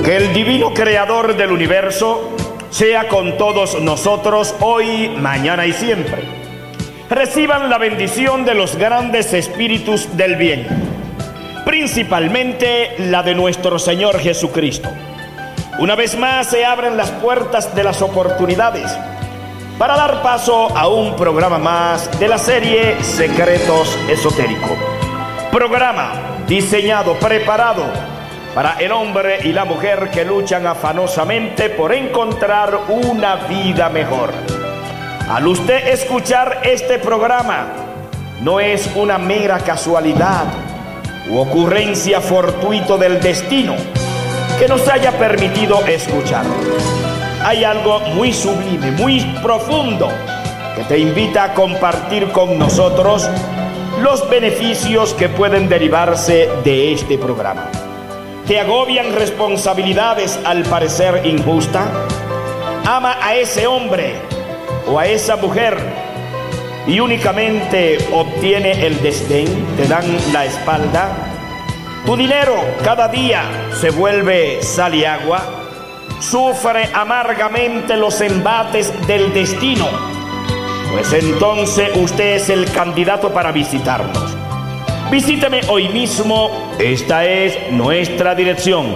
Que el divino creador del universo sea con todos nosotros hoy, mañana y siempre. Reciban la bendición de los grandes espíritus del bien, principalmente la de nuestro Señor Jesucristo. Una vez más se abren las puertas de las oportunidades para dar paso a un programa más de la serie Secretos Esotéricos. Programa diseñado, preparado para el hombre y la mujer que luchan afanosamente por encontrar una vida mejor. Al usted escuchar este programa, no es una mera casualidad u ocurrencia fortuita del destino que nos haya permitido escuchar. Hay algo muy sublime, muy profundo, que te invita a compartir con nosotros los beneficios que pueden derivarse de este programa. ¿Te agobian responsabilidades al parecer injustas? Ama a ese hombre o a esa mujer y únicamente obtiene el desdén, te dan la espalda. Tu dinero cada día se vuelve sal y agua. Sufre amargamente los embates del destino. Pues entonces usted es el candidato para visitarnos. Visíteme hoy mismo, esta es nuestra dirección.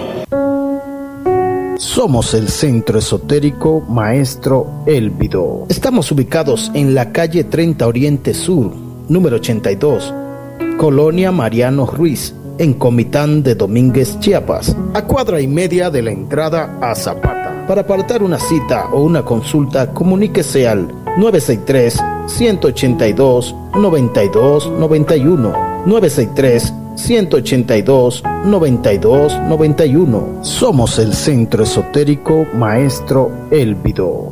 Somos el Centro Esotérico Maestro Elvido. Estamos ubicados en la calle 30 Oriente Sur, número 82, Colonia Mariano Ruiz, en Comitán de Domínguez, Chiapas, a cuadra y media de la entrada a Zapata. Para apartar una cita o una consulta, comuníquese al 963-182-9291. 963-182-9291. Somos el Centro Esotérico Maestro Elvido.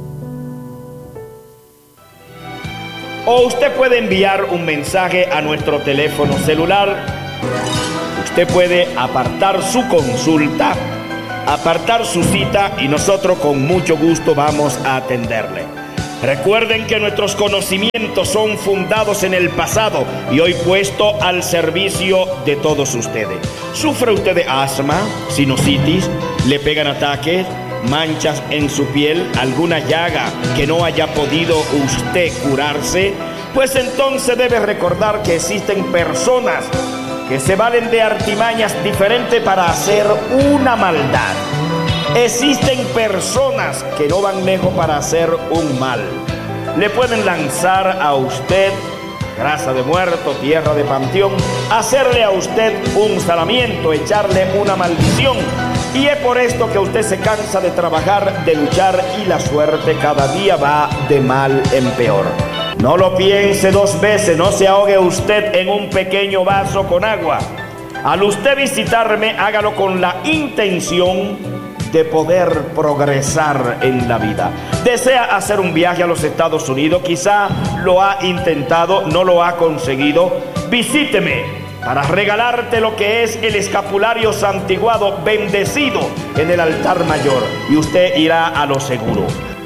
O usted puede enviar un mensaje a nuestro teléfono celular. Usted puede apartar su consulta, apartar su cita y nosotros con mucho gusto vamos a atenderle. Recuerden que nuestros conocimientos son fundados en el pasado y hoy puesto al servicio de todos ustedes. ¿Sufre usted de asma, sinusitis, le pegan ataques, manchas en su piel, alguna llaga que no haya podido usted curarse? Pues entonces debe recordar que existen personas que se valen de artimañas diferentes para hacer una maldad. Existen personas que no van lejos para hacer un mal. Le pueden lanzar a usted grasa de muerto, tierra de panteón, hacerle a usted un salamiento, echarle una maldición. Y es por esto que usted se cansa de trabajar, de luchar y la suerte cada día va de mal en peor. No lo piense dos veces, no se ahogue usted en un pequeño vaso con agua. Al usted visitarme, hágalo con la intención de poder progresar en la vida. Desea hacer un viaje a los Estados Unidos, quizá lo ha intentado, no lo ha conseguido. Visíteme para regalarte lo que es el escapulario santiguado bendecido en el altar mayor y usted irá a lo seguro.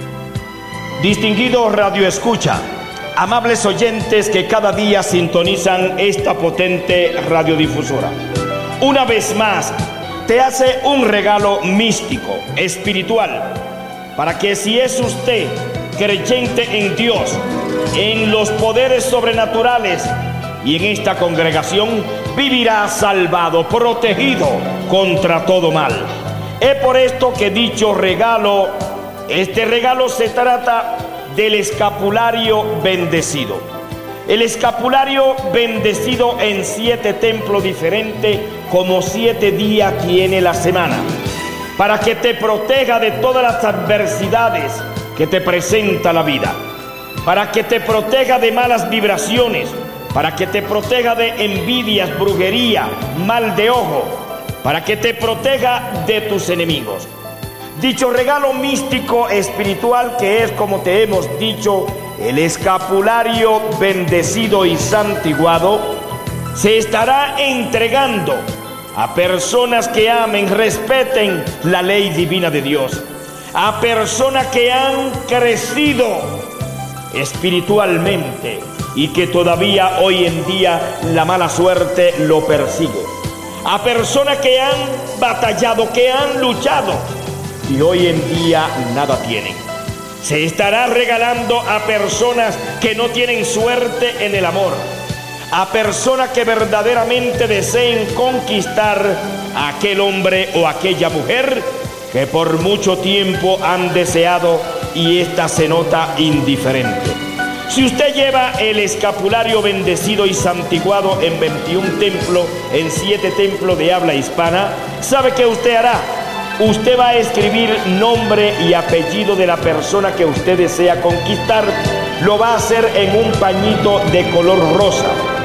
Distinguido Radio Escucha, amables oyentes que cada día sintonizan esta potente radiodifusora, una vez más te hace un regalo místico, espiritual, para que si es usted creyente en Dios, en los poderes sobrenaturales y en esta congregación, vivirá salvado, protegido contra todo mal. Es por esto que dicho regalo, este regalo se trata del escapulario bendecido. El escapulario bendecido en 7 templos diferentes, como 7 días tiene la semana, para que te proteja de todas las adversidades que te presenta la vida, para que te proteja de malas vibraciones, para que te proteja de envidias, brujería, mal de ojo, para que te proteja de tus enemigos. Dicho regalo místico espiritual, que es, como te hemos dicho, el escapulario bendecido y santiguado, se estará entregando a personas que amen, respeten la ley divina de Dios, a personas que han crecido espiritualmente y que todavía hoy en día la mala suerte lo persigue, a personas que han batallado, que han luchado y hoy en día nada tienen. Se estará regalando a personas que no tienen suerte en el amor, a personas que verdaderamente deseen conquistar a aquel hombre o aquella mujer que por mucho tiempo han deseado y ésta se nota indiferente. Si usted lleva el escapulario bendecido y santiguado en 21 templos, en 7 templos de habla hispana, ¿sabe qué usted hará? Usted va a escribir nombre y apellido de la persona que usted desea conquistar. Lo va a hacer en un pañito de color rosa.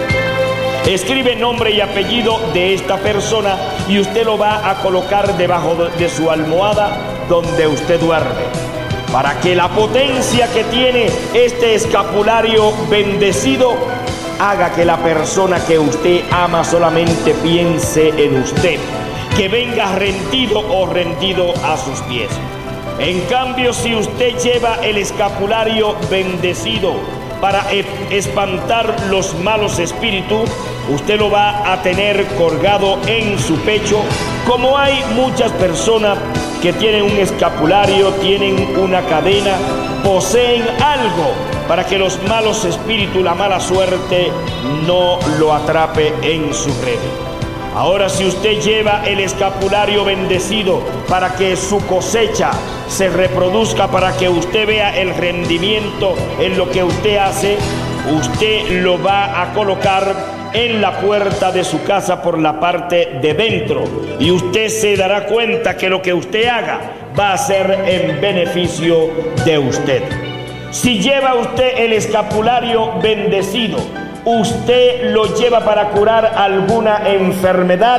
Escribe nombre y apellido de esta persona y usted lo va a colocar debajo de su almohada donde usted duerme, para que la potencia que tiene este escapulario bendecido haga que la persona que usted ama solamente piense en usted, que venga rendido o rendido a sus pies. En cambio, si usted lleva el escapulario bendecido para espantar los malos espíritus, usted lo va a tener colgado en su pecho, como hay muchas personas que tienen un escapulario, tienen una cadena, poseen algo para que los malos espíritus, la mala suerte, no lo atrape en su red. Ahora, si usted lleva el escapulario bendecido para que su cosecha se reproduzca, para que usted vea el rendimiento en lo que usted hace, usted lo va a colocar en la puerta de su casa por la parte de dentro y usted se dará cuenta que lo que usted haga va a ser en beneficio de usted. Si lleva usted el escapulario bendecido, usted lo lleva para curar alguna enfermedad,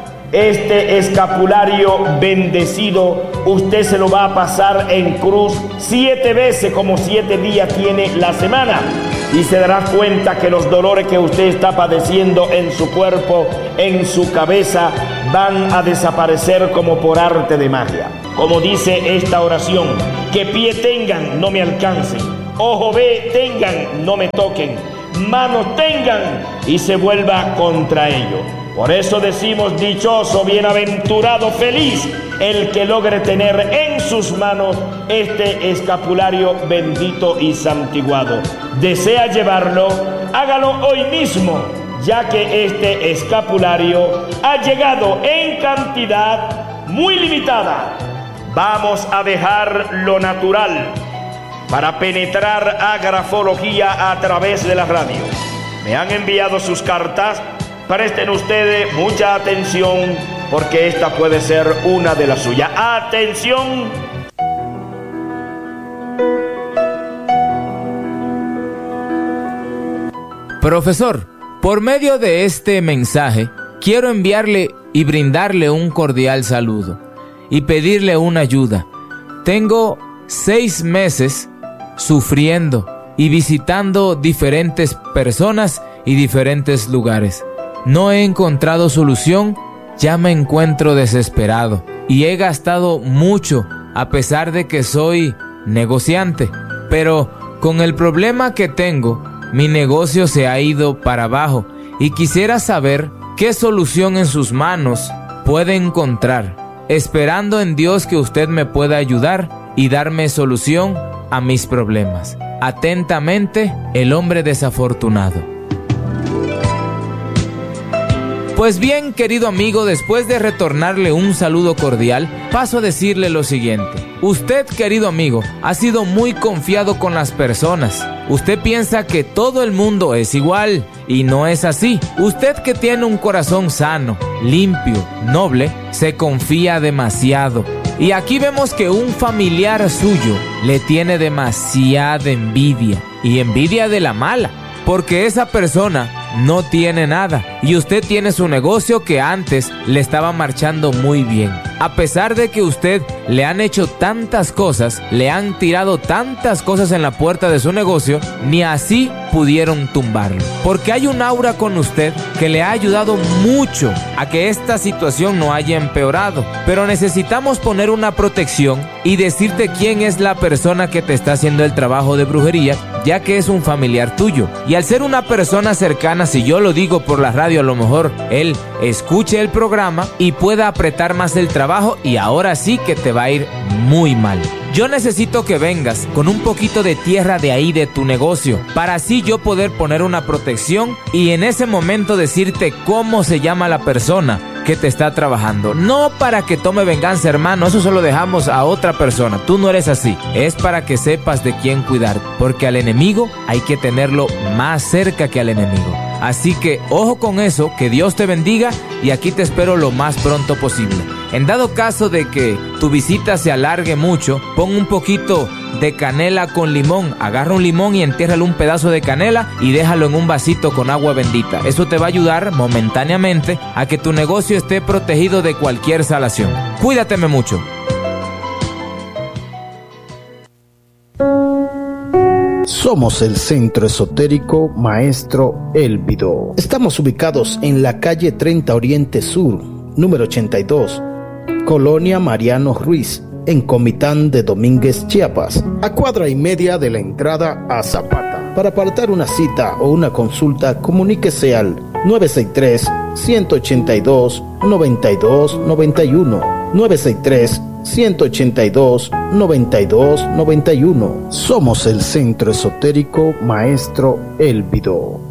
este escapulario bendecido usted se lo va a pasar en cruz 7 veces, como 7 días tiene la semana, y se dará cuenta que los dolores que usted está padeciendo en su cuerpo, en su cabeza, van a desaparecer como por arte de magia. Como dice esta oración: que pie tengan, no me alcancen; ojo ve tengan, no me toquen; manos tengan y se vuelva contra ellos. Por eso decimos: dichoso, bienaventurado, feliz el que logre tener en sus manos este escapulario bendito y santiguado. ¿Desea llevarlo? Hágalo hoy mismo, ya que este escapulario ha llegado en cantidad muy limitada. Vamos a dejar lo natural para penetrar a grafología a través de la radio. Me han enviado sus cartas. Presten ustedes mucha atención, porque esta puede ser una de las suyas. ¡Atención! Profesor, por medio de este mensaje, quiero enviarle y brindarle un cordial saludo y pedirle una ayuda. Tengo 6 meses sufriendo y visitando diferentes personas y diferentes lugares. No he encontrado solución, ya me encuentro desesperado y he gastado mucho a pesar de que soy negociante. Pero con el problema que tengo, mi negocio se ha ido para abajo y quisiera saber qué solución en sus manos puede encontrar, esperando en Dios que usted me pueda ayudar y darme solución a mis problemas. Atentamente, el hombre desafortunado. Pues bien, querido amigo, después de retornarle un saludo cordial, paso a decirle lo siguiente. Usted, querido amigo, ha sido muy confiado con las personas. Usted piensa que todo el mundo es igual, y no es así. Usted, que tiene un corazón sano, limpio, noble, se confía demasiado. Y aquí vemos que un familiar suyo le tiene demasiada envidia, y envidia de la mala, porque esa persona no tiene nada y usted tiene su negocio que antes le estaba marchando muy bien. A pesar de que usted le han hecho tantas cosas, le han tirado tantas cosas en la puerta de su negocio, ni así pudieron tumbarlo. Porque hay un aura con usted que le ha ayudado mucho a que esta situación no haya empeorado. Pero necesitamos poner una protección y decirte quién es la persona que te está haciendo el trabajo de brujería, ya que es un familiar tuyo. Y al ser una persona cercana, si yo lo digo por la radio, a lo mejor él escuche el programa y pueda apretar más el trabajo, y ahora sí que te va a ir muy mal. Yo necesito que vengas con un poquito de tierra de ahí de tu negocio, para así yo poder poner una protección y en ese momento decirte cómo se llama la persona que te está trabajando. No para que tome venganza, hermano, eso se lo dejamos a otra persona. Tú no eres así. Es para que sepas de quién cuidar, porque al enemigo hay que tenerlo más cerca que al enemigo. Así que ojo con eso, que Dios te bendiga y aquí te espero lo más pronto posible. En dado caso de que tu visita se alargue mucho, pon un poquito de canela con limón. Agarra un limón y entiérrale un pedazo de canela y déjalo en un vasito con agua bendita. Eso te va a ayudar momentáneamente a que tu negocio esté protegido de cualquier salación. Cuídateme mucho. Somos el Centro Esotérico Maestro Elvido. Estamos ubicados en la calle 30 Oriente Sur, número 82, Colonia Mariano Ruiz, en Comitán de Domínguez, Chiapas, a cuadra y media de la entrada a Zapata. Para apartar una cita o una consulta, comuníquese al 963-182-9291, 963-182-9291. Somos el Centro Esotérico Maestro Elvido.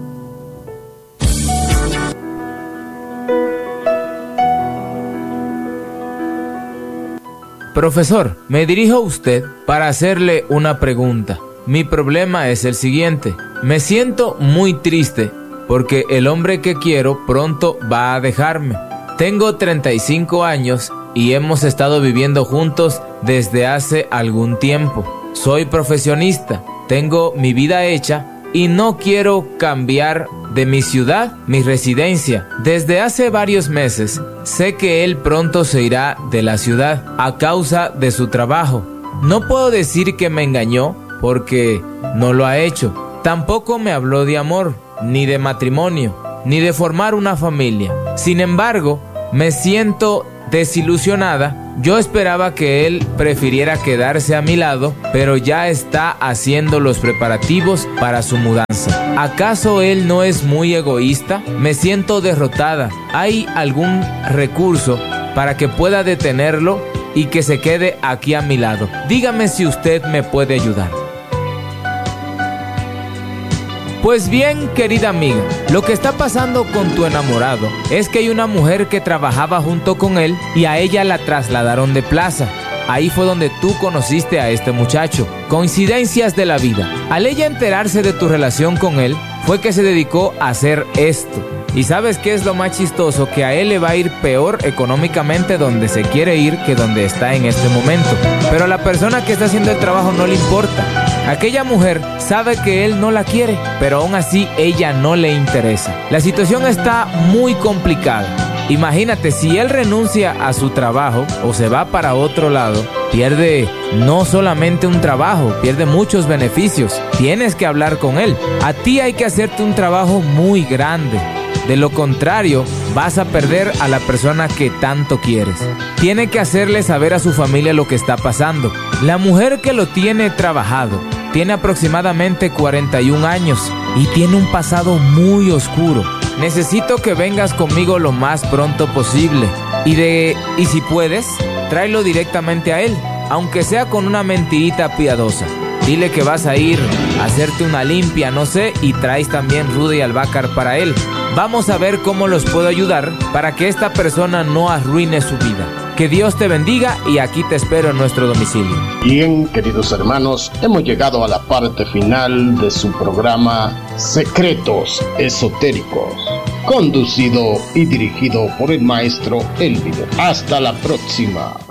Profesor, me dirijo a usted para hacerle una pregunta. Mi problema es el siguiente. Me siento muy triste porque el hombre que quiero pronto va a dejarme. Tengo 35 años y hemos estado viviendo juntos desde hace algún tiempo. Soy profesionista, tengo mi vida hecha y no quiero cambiar de mi ciudad, mi residencia. Desde hace varios meses sé que él pronto se irá de la ciudad a causa de su trabajo. No puedo decir que me engañó porque no lo ha hecho. Tampoco me habló de amor, ni de matrimonio, ni de formar una familia. Sin embargo, me siento desilusionada. Yo esperaba que él prefiriera quedarse a mi lado, pero ya está haciendo los preparativos para su mudanza. ¿Acaso él no es muy egoísta? Me siento derrotada. ¿Hay algún recurso para que pueda detenerlo y que se quede aquí a mi lado? Dígame si usted me puede ayudar. Pues bien, querida amiga, lo que está pasando con tu enamorado es que hay una mujer que trabajaba junto con él y a ella la trasladaron de plaza. Ahí fue donde tú conociste a este muchacho. Coincidencias de la vida. Al ella enterarse de tu relación con él, fue que se dedicó a hacer esto. ¿Y sabes qué es lo más chistoso? Que a él le va a ir peor económicamente donde se quiere ir que donde está en este momento. Pero a la persona que está haciendo el trabajo no le importa. Aquella mujer sabe que él no la quiere, pero aún así ella no le interesa. La situación está muy complicada. Imagínate, si él renuncia a su trabajo o se va para otro lado, pierde no solamente un trabajo, pierde muchos beneficios. Tienes que hablar con él. A ti hay que hacerte un trabajo muy grande. De lo contrario, vas a perder a la persona que tanto quieres. Tiene que hacerle saber a su familia lo que está pasando. La mujer que lo tiene trabajado tiene aproximadamente 41 años y tiene un pasado muy oscuro. Necesito que vengas conmigo lo más pronto posible. Y si puedes, tráelo directamente a él, aunque sea con una mentirita piadosa. Dile que vas a ir a hacerte una limpia, no sé, y traes también ruda y albahaca para él. Vamos a ver cómo los puedo ayudar para que esta persona no arruine su vida. Que Dios te bendiga y aquí te espero en nuestro domicilio. Bien, queridos hermanos, hemos llegado a la parte final de su programa Secretos Esotéricos, conducido y dirigido por el maestro Elvido. Hasta la próxima.